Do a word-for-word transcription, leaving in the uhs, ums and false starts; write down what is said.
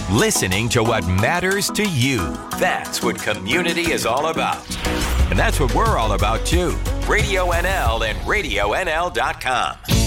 Listening to what matters to you. That's what community is all about. And that's what we're all about, too. Radio N L and radio N L dot com.